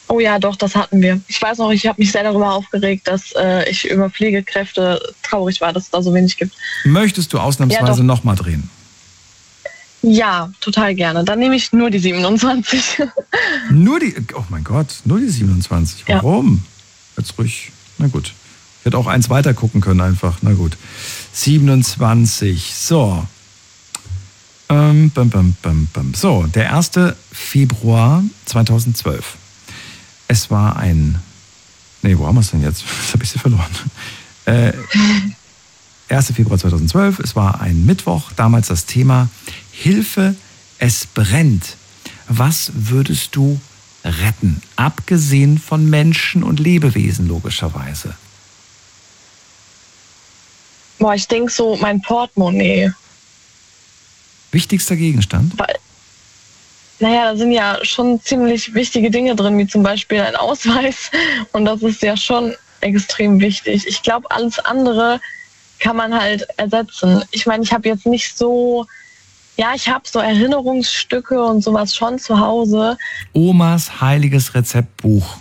Oh ja, doch, das hatten wir. Ich weiß noch, ich habe mich sehr darüber aufgeregt, dass ich über Pflegekräfte traurig war, dass es da so wenig gibt. Möchtest du ausnahmsweise nochmal drehen? Ja, total gerne. Dann nehme ich nur die 27. Oh mein Gott, nur die 27. Warum? Ja. Jetzt ruhig, na gut. Ich hätte auch eins weiter gucken können einfach, na gut. 27, so. So, der 1. Februar 2012. Es war wo haben wir es denn jetzt? Jetzt habe ich sie verloren. 1. Februar 2012, es war ein Mittwoch, damals das Thema Hilfe, es brennt. Was würdest du retten? Abgesehen von Menschen und Lebewesen logischerweise. Boah, ich denke so, mein Portemonnaie. Wichtigster Gegenstand? Naja, da sind ja schon ziemlich wichtige Dinge drin, wie zum Beispiel ein Ausweis. Und das ist ja schon extrem wichtig. Ich glaube, alles andere kann man halt ersetzen. Ich meine, ich habe jetzt nicht so... Ja, ich habe so Erinnerungsstücke und sowas schon zu Hause. Omas heiliges Rezeptbuch.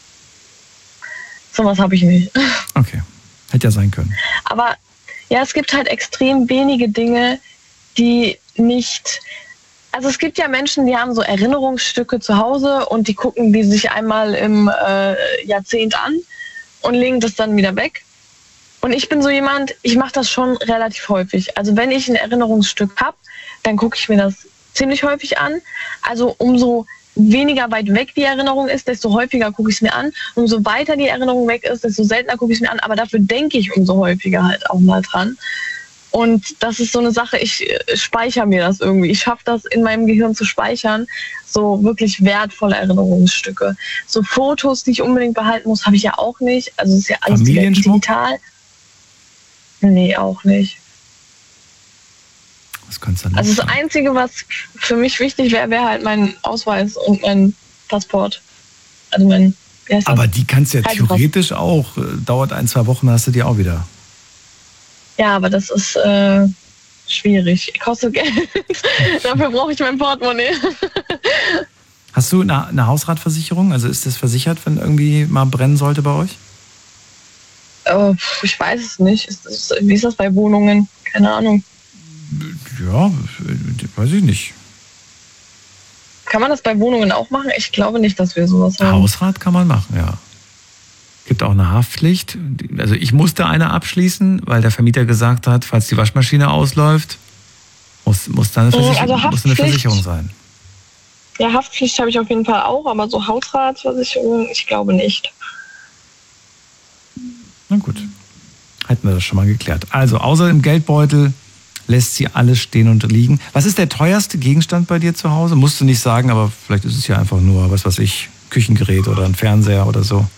Sowas habe ich nicht. Okay, hätte ja sein können. Aber ja, es gibt halt extrem wenige Dinge, die nicht... Also es gibt ja Menschen, die haben so Erinnerungsstücke zu Hause und die gucken die sich einmal im Jahrzehnt an und legen das dann wieder weg. Und ich bin so jemand, ich mache das schon relativ häufig. Also wenn ich ein Erinnerungsstück habe, dann gucke ich mir das ziemlich häufig an. Also umso weniger weit weg die Erinnerung ist, desto häufiger gucke ich es mir an. Umso weiter die Erinnerung weg ist, desto seltener gucke ich es mir an. Aber dafür denke ich umso häufiger halt auch mal dran. Und das ist so eine Sache, ich speichere mir das irgendwie. Ich schaffe das in meinem Gehirn zu speichern, so wirklich wertvolle Erinnerungsstücke. So Fotos, die ich unbedingt behalten muss, habe ich ja auch nicht. Also es ist ja alles digital. Nee, auch nicht. Was kannst du denn also das Einzige, was für mich wichtig wäre, wäre halt mein Ausweis und mein Passport. Also mein... Aber die kannst du ja theoretisch auch. Dauert 1-2 Wochen, hast du die auch wieder. Ja, aber das ist schwierig. Kostet Geld. Dafür brauche ich mein Portemonnaie. Hast du eine Hausratversicherung? Also ist das versichert, wenn irgendwie mal brennen sollte bei euch? Ich weiß es nicht. Wie ist das bei Wohnungen? Keine Ahnung. Ja, weiß ich nicht. Kann man das bei Wohnungen auch machen? Ich glaube nicht, dass wir sowas haben. Hausrat kann man machen, ja. Gibt auch eine Haftpflicht. Also ich musste eine abschließen, weil der Vermieter gesagt hat, falls die Waschmaschine ausläuft, muss da eine Versicherung sein. Ja, Haftpflicht habe ich auf jeden Fall auch, aber so Hausratversicherung, ich glaube nicht. Na gut, hätten wir das schon mal geklärt. Also außer im Geldbeutel lässt sie alles stehen und liegen. Was ist der teuerste Gegenstand bei dir zu Hause? Musst du nicht sagen, aber vielleicht ist es ja einfach nur, was weiß ich, Küchengerät oder ein Fernseher oder so.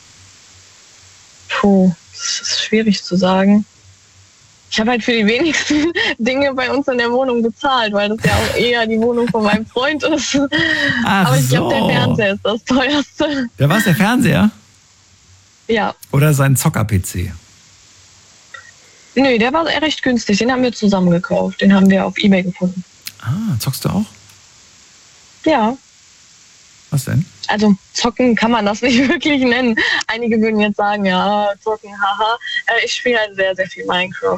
Puh, das ist schwierig zu sagen. Ich habe halt für die wenigsten Dinge bei uns in der Wohnung bezahlt, weil das ja auch eher die Wohnung von meinem Freund ist. Aber ich glaube, der Fernseher ist das teuerste. Ja, was, der Fernseher? Ja. Oder sein Zocker-PC? Nö, der war recht günstig. Den haben wir zusammen gekauft. Den haben wir auf eBay gefunden. Ah, zockst du auch? Ja. Was denn? Also zocken kann man das nicht wirklich nennen. Einige würden jetzt sagen, ja, zocken, haha. Ich spiele halt sehr, sehr viel Minecraft.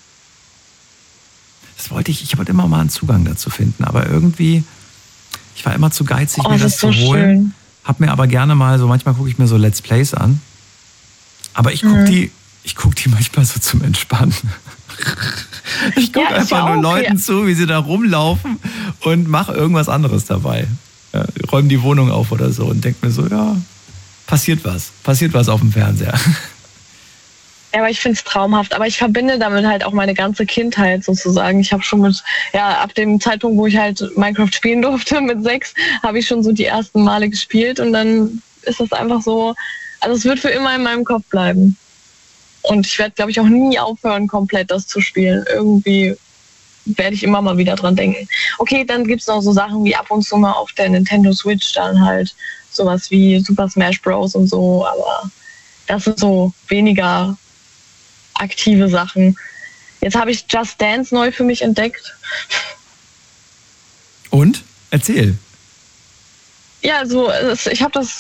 Das wollte ich wollte immer mal einen Zugang dazu finden, aber irgendwie, ich war immer zu geizig, mir das zu holen. Schön. Hab mir aber gerne mal so, manchmal gucke ich mir so Let's Plays an. Aber ich gucke die manchmal so zum Entspannen. Ich gucke einfach nur Leuten zu, wie sie da rumlaufen und mache irgendwas anderes dabei. Ja, räume die Wohnung auf oder so und denke mir so, ja, passiert was auf dem Fernseher. Ja, aber ich finde es traumhaft. Aber ich verbinde damit halt auch meine ganze Kindheit sozusagen. Ich habe schon ab dem Zeitpunkt, wo ich halt Minecraft spielen durfte, mit 6, habe ich schon so die ersten Male gespielt und dann ist das einfach so, also es wird für immer in meinem Kopf bleiben. Und ich werde, glaube ich, auch nie aufhören, komplett das zu spielen. Irgendwie werde ich immer mal wieder dran denken. Okay, dann gibt es noch so Sachen wie ab und zu mal auf der Nintendo Switch dann halt sowas wie Super Smash Bros. Und so, aber das sind so weniger aktive Sachen. Jetzt habe ich Just Dance neu für mich entdeckt. Und? Erzähl. Ja, also ich habe das